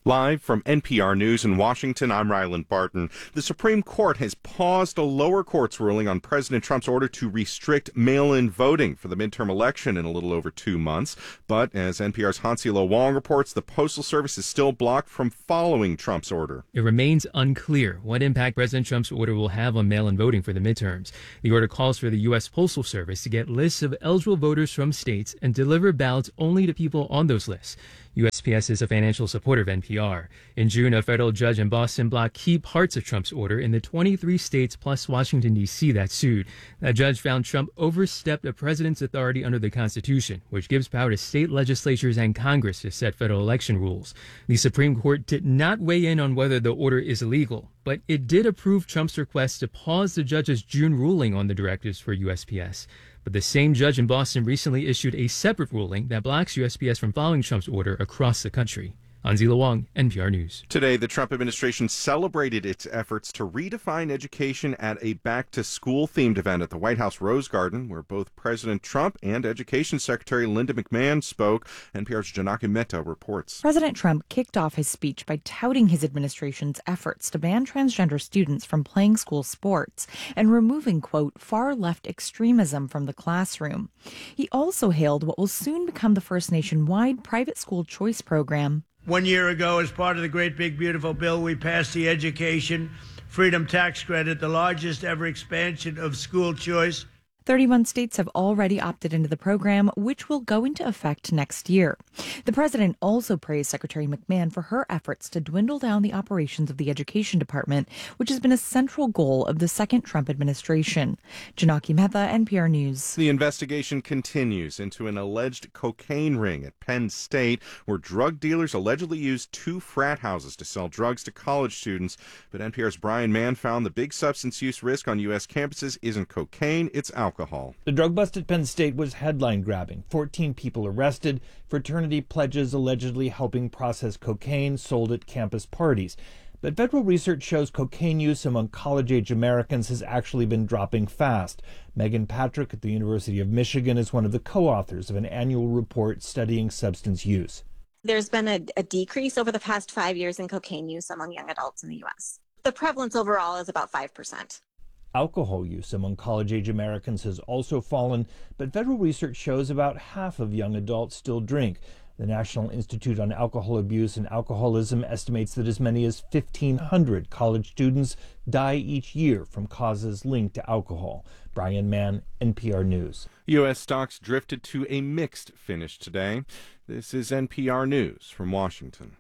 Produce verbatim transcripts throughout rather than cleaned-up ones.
Live from N P R News in Washington, I'm Ryland Barton. The Supreme Court has paused a lower court's ruling on President Trump's order to restrict mail-in voting for the midterm election in a little over two months. But as N P R's Hansilo Wong reports, the Postal Service is still blocked from following Trump's order. It remains unclear what impact President Trump's order will have on mail-in voting for the midterms. The order calls for the U S. Postal Service to get lists of eligible voters from states and deliver ballots only to people on those lists. U S P S is a financial supporter of N P R. In June, a federal judge in Boston blocked key parts of Trump's order in the twenty-three states plus Washington, D C that sued. That judge found Trump overstepped a president's authority under the Constitution, which gives power to state legislatures and Congress to set federal election rules. The Supreme Court did not weigh in on whether the order is illegal, but it did approve Trump's request to pause the judge's June ruling on the directives for U S P S. But the same judge in Boston recently issued a separate ruling that blocks U S P S from following Trump's order across the country. Hansilo Wong, N P R News. Today, the Trump administration celebrated its efforts to redefine education at a back-to-school-themed event at the White House Rose Garden, where both President Trump and Education Secretary Linda McMahon spoke. N P R's Janaki Mehta reports. President Trump kicked off his speech by touting his administration's efforts to ban transgender students from playing school sports and removing, quote, far-left extremism from the classroom. He also hailed what will soon become the first nationwide private school choice program. One year ago, as part of the Great Big Beautiful Bill, we passed the Education Freedom Tax Credit, the largest ever expansion of school choice. thirty-one states have already opted into the program, which will go into effect next year. The president also praised Secretary McMahon for her efforts to dwindle down the operations of the Education Department, which has been a central goal of the second Trump administration. Janaki Mehta, N P R News. The investigation continues into an alleged cocaine ring at Penn State, where drug dealers allegedly used two frat houses to sell drugs to college students. But N P R's Brian Mann found the big substance use risk on U S campuses isn't cocaine, it's alcohol. Alcohol. The drug bust at Penn State was headline-grabbing. fourteen people arrested, fraternity pledges allegedly helping process cocaine sold at campus parties. But federal research shows cocaine use among college-age Americans has actually been dropping fast. Megan Patrick at the University of Michigan is one of the co-authors of an annual report studying substance use. There's been a, a decrease over the past five years in cocaine use among young adults in the U S. The prevalence overall is about five percent. Alcohol use among college-age Americans has also fallen, but federal research shows about half of young adults still drink. The National Institute on Alcohol Abuse and Alcoholism estimates that as many as fifteen hundred college students die each year from causes linked to alcohol. Brian Mann, N P R News. U S stocks drifted to a mixed finish today. This is N P R News from Washington.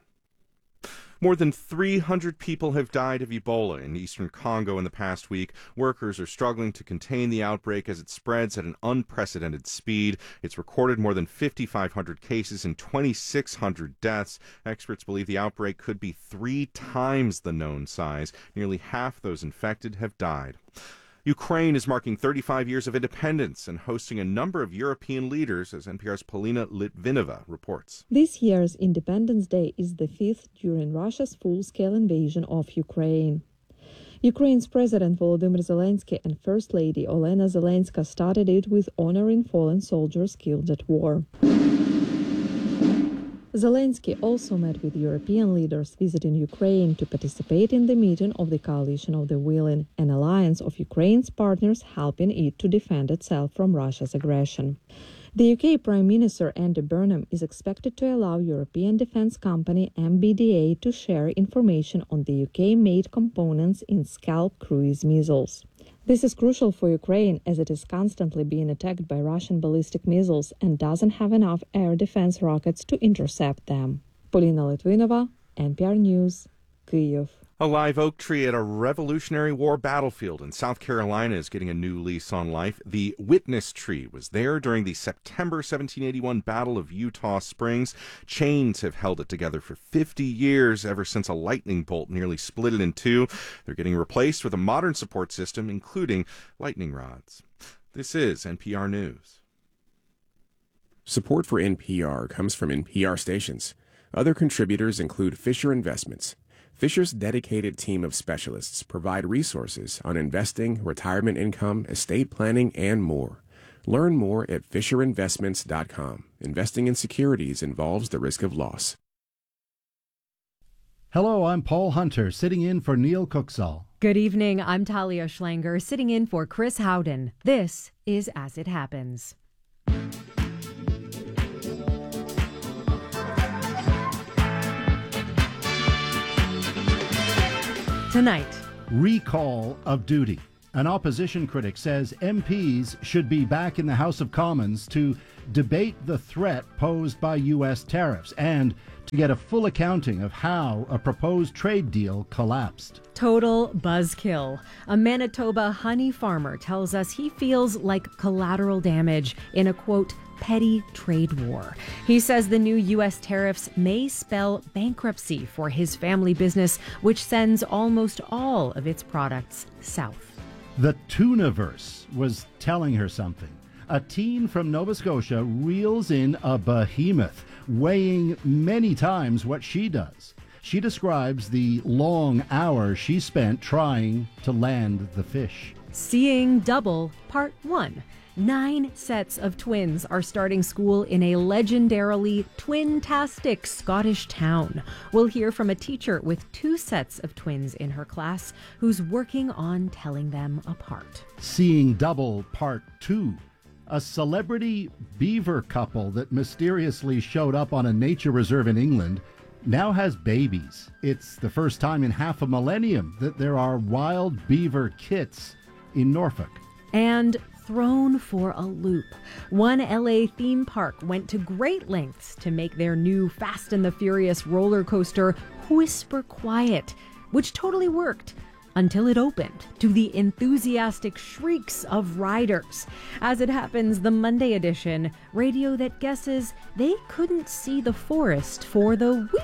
More than three hundred people have died of Ebola in eastern Congo in the past week. Workers are struggling to contain the outbreak as it spreads at an unprecedented speed. It's recorded more than fifty-five hundred cases and twenty-six hundred deaths. Experts believe the outbreak could be three times the known size. Nearly half those infected have died. Ukraine is marking thirty-five years of independence and hosting a number of European leaders, as N P R's Polina Litvinova reports. This year's Independence Day is the fifth during Russia's full-scale invasion of Ukraine. Ukraine's President Volodymyr Zelensky and First Lady Olena Zelenska started it with honoring fallen soldiers killed at war. Zelensky also met with European leaders visiting Ukraine to participate in the meeting of the Coalition of the Willing, an alliance of Ukraine's partners helping it to defend itself from Russia's aggression. The U K Prime Minister Andy Burnham is expected to allow European defence company M B D A to share information on the U K-made components in Scalp cruise missiles. This is crucial for Ukraine as it is constantly being attacked by Russian ballistic missiles and doesn't have enough air defense rockets to intercept them. Polina Litvinova, N P R News, Kyiv. A live oak tree at a Revolutionary War battlefield in South Carolina is getting a new lease on life. The Witness Tree was there during the September seventeen eighty-one Battle of Eutaw Springs. Chains have held it together for fifty years, ever since a lightning bolt nearly split it in two. They're getting replaced with a modern support system, including lightning rods. This is N P R News. Support for N P R comes from N P R stations. Other contributors include Fisher Investments. Fisher's dedicated team of specialists provide resources on investing, retirement income, estate planning, and more. Learn more at fisher investments dot com. Investing in securities involves the risk of loss. Hello, I'm Paul Hunter, sitting in for Neil Cooksall. Good evening, I'm Talia Schlanger, sitting in for Chris Howden. This is As It Happens. Tonight, recall of duty. An opposition critic says M Ps should be back in the House of Commons to debate the threat posed by U S tariffs and to get a full accounting of how a proposed trade deal collapsed. Total buzzkill. A Manitoba honey farmer tells us he feels like collateral damage in a, quote, petty trade war. He says the new U S tariffs may spell bankruptcy for his family business, which sends almost all of its products south. The Tuniverse was telling her something. A teen from Nova Scotia reels in a behemoth, weighing many times what she does. She describes the long hours she spent trying to land the fish. Seeing Double, Part one. Nine sets of twins are starting school in a legendarily twin-tastic Scottish town. We'll hear from a teacher with two sets of twins in her class who's working on telling them apart. Seeing Double, Part two. A celebrity beaver couple that mysteriously showed up on a nature reserve in England now has babies. It's the first time in half a millennium that there are wild beaver kits in Norfolk. And thrown for a loop. One L A theme park went to great lengths to make their new Fast and the Furious roller coaster whisper quiet, which totally worked until it opened to the enthusiastic shrieks of riders. As it happens, the Monday edition, radio that guesses they couldn't see the forest for the wee